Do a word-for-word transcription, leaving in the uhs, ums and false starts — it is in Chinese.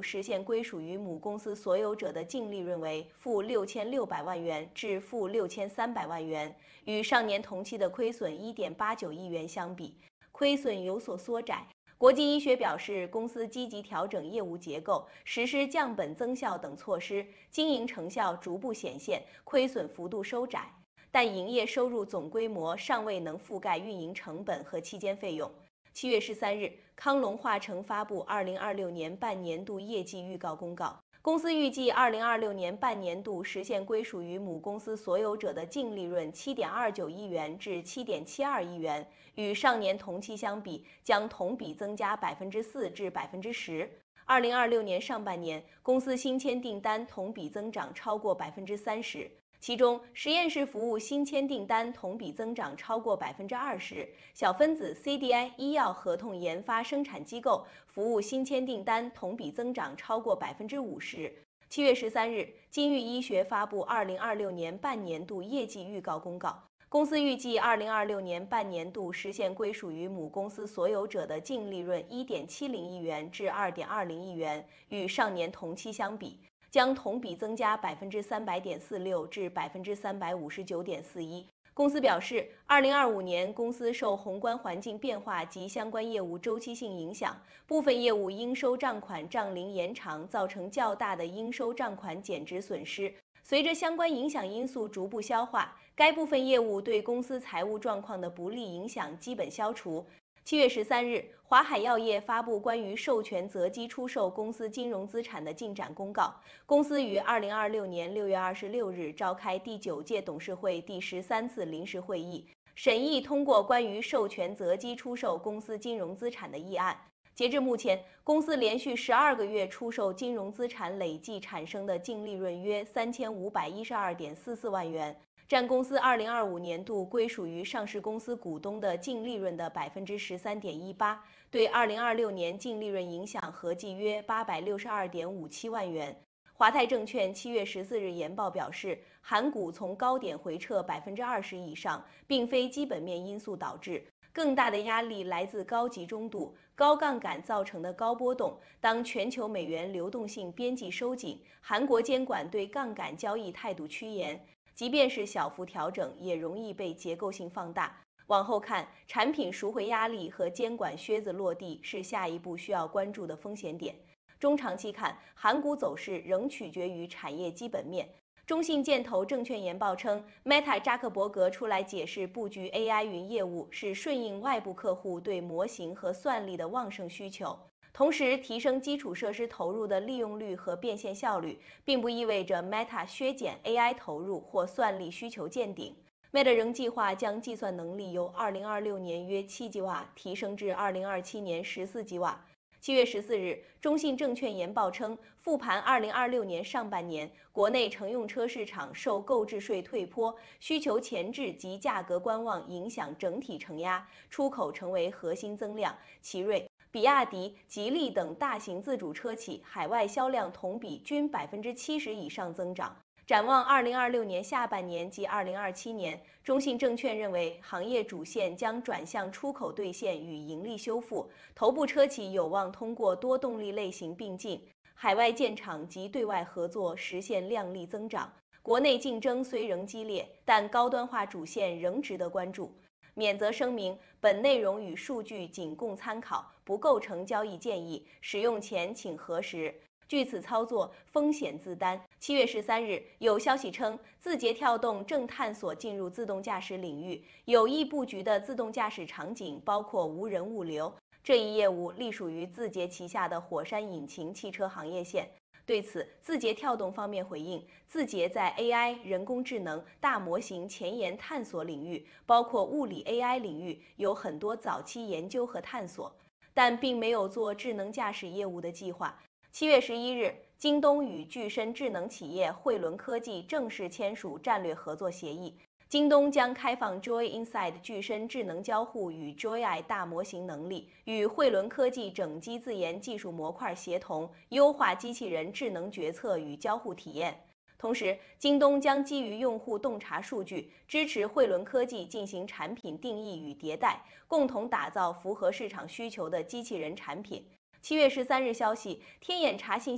实现归属于母公司所有者的净利润为负六千六百万元至负六千三百万元，与上年同期的亏损一点八九亿元相比，亏损有所缩窄。国际医学表示，公司积极调整业务结构，实施降本增效等措施，经营成效逐步显现，亏损幅度收窄，但营业收入总规模尚未能覆盖运营成本和期间费用。七月十三日，康龙化成发布二零二六年半年度业绩预告公告。公司预计二零二六年半年度实现归属于母公司所有者的净利润七点二九亿元至七点七二亿元，与上年同期相比，将同比增加百分之四至百分之十。二零二六年上半年，公司新签订单同比增长超过百分之三十。其中，实验室服务新签订单同比增长超过百分之二十，小分子 C D I 医药合同研发生产机构服务新签订单同比增长超过百分之五十。七月十三日，金域医学发布二零二六年半年度业绩预告公告。公司预计二零二六年半年度实现归属于母公司所有者的净利润一点七零亿元至二点二零亿元，与上年同期相比，将同比增加百分之三百点四六至百分之三百五十九点四一。公司表示，二零二五年公司受宏观环境变化及相关业务周期性影响，部分业务应收账款账龄延长，造成较大的应收账款减值损失。随着相关影响因素逐步消化，该部分业务对公司财务状况的不利影响基本消除。七月十三日，华海药业发布关于授权择机出售公司金融资产的进展公告。公司于二零二六年六月二十六日召开第九届董事会第十三次临时会议，审议通过关于授权择机出售公司金融资产的议案。截至目前，公司连续十二个月出售金融资产累计产生的净利润约三千五百一十二点四四万元，占公司二零二五年度归属于上市公司股东的净利润的百分之十三点一八，对二零二六年净利润影响合计约八百六十二点五七万元。华泰证券七月十四日研报表示，韩股从高点回撤百分之二十以上，并非基本面因素导致。更大的压力来自高集中度、高杠杆造成的高波动。当全球美元流动性边际收紧，韩国监管对杠杆交易态度趋严，即便是小幅调整，也容易被结构性放大。往后看，产品赎回压力和监管靴子落地是下一步需要关注的风险点。中长期看，韩股走势仍取决于产业基本面。中信建投证券研报称 ，Meta 扎克伯格出来解释布局 A I 云业务是顺应外部客户对模型和算力的旺盛需求，同时提升基础设施投入的利用率和变现效率，并不意味着 Meta 削减 A I 投入或算力需求见顶。Meta 仍计划将计算能力由二零二六年约七吉瓦提升至二零二七年十四吉瓦。七月十四日，中信证券研报称，复盘二零二六年上半年，国内乘用车市场受购置税退坡、需求前置及价格观望影响整体承压，出口成为核心增量。奇瑞、比亚迪、吉利等大型自主车企海外销量同比均百分之七十以上增长。展望二零二六年下半年及二零二七年，中信证券认为行业主线将转向出口兑现与盈利修复，头部车企有望通过多动力类型并进、海外建厂及对外合作实现量丽增长。国内竞争虽仍激烈，但高端化主线仍值得关注。免责声明：本内容与数据仅供参考，不构成交易建议，使用前请核实。据此操作，风险自担。七月十三日，有消息称，字节跳动正探索进入自动驾驶领域，有意布局的自动驾驶场景包括无人物流。这一业务隶属于字节旗下的火山引擎汽车行业线。对此，字节跳动方面回应，字节在 A I、人工智能、大模型前沿探索领域，包括物理 A I 领域，有很多早期研究和探索，但并没有做智能驾驶业务的计划。七月十一日，京东与具身智能企业汇伦科技正式签署战略合作协议。京东将开放 Joy Inside 具身智能交互与 Joy 大模型能力，与汇伦科技整机自研技术模块协同，优化机器人智能决策与交互体验。同时，京东将基于用户洞察数据，支持汇伦科技进行产品定义与迭代，共同打造符合市场需求的机器人产品。七月十三日消息，天眼查信